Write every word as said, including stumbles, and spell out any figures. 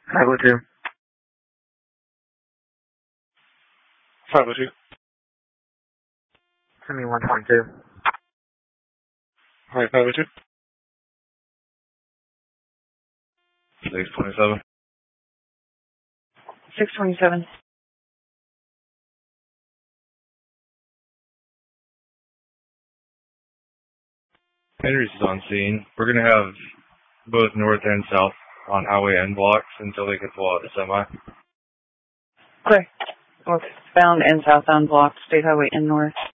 five oh two. five oh two. Send me one twenty-two. Alright, five oh two. six twenty-seven. six twenty-seven. Henry's is on scene. We're going to have both north and south on highway end blocks until they can pull out the semi. Okay. Northbound and southbound blocks, state highway and north.